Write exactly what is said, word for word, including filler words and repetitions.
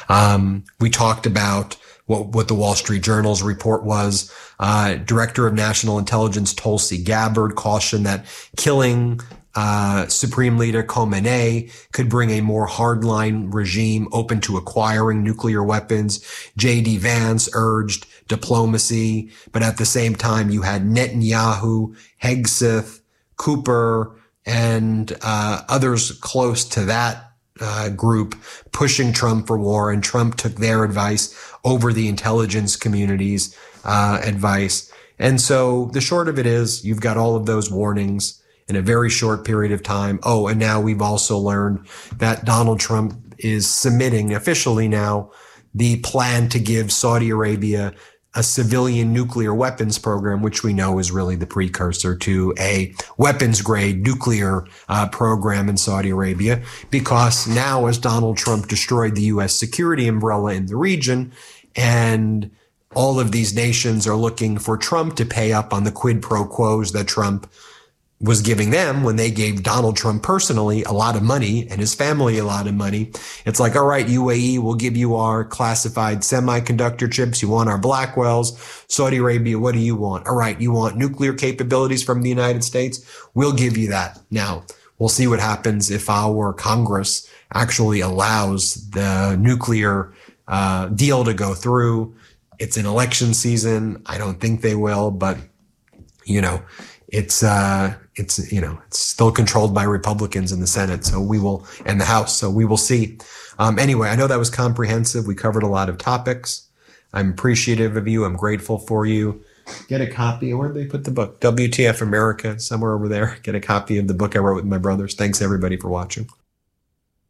Um, we talked about what, what the Wall Street Journal's report was. Uh, Director of National Intelligence Tulsi Gabbard cautioned that killing uh, Supreme Leader Khamenei could bring a more hardline regime open to acquiring nuclear weapons. J D Vance urged diplomacy, but at the same time, you had Netanyahu, Hegseth, Cooper, and uh, others close to that uh, group pushing Trump for war, and Trump took their advice over the intelligence community's uh, advice. And so the short of it is, you've got all of those warnings in a very short period of time. Oh, and now we've also learned that Donald Trump is submitting officially now the plan to give Saudi Arabia a civilian nuclear weapons program, which we know is really the precursor to a weapons grade nuclear uh, program in Saudi Arabia. Because now, as Donald Trump destroyed the U S security umbrella in the region, and all of these nations are looking for Trump to pay up on the quid pro quos that Trump was giving them when they gave Donald Trump personally a lot of money and his family a lot of money. It's like, all right, U A E, we'll give you our classified semiconductor chips. You want our Blackwells. Saudi Arabia, what do you want? All right, you want nuclear capabilities from the United States? We'll give you that. Now, we'll see what happens if our Congress actually allows the nuclear uh, deal to go through. It's an election season. I don't think they will, but, you know, It's, uh, it's, you know, it's still controlled by Republicans in the Senate. So we will, and the House. So we will see. Um, anyway, I know that was comprehensive. We covered a lot of topics. I'm appreciative of you. I'm grateful for you. Get a copy. Where did they put the book? W T F America, somewhere over there. Get a copy of the book I wrote with my brothers. Thanks everybody for watching.